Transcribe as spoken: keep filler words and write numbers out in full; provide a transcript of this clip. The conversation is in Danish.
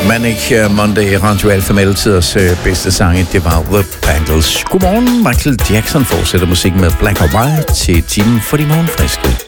Manic Monday, Radio Alpha Metal-tiders øh, bedste sange, det var The Bangles. Godmorgen, Michael Jackson fortsætter musik med Black or White til timen for de morgenfriske.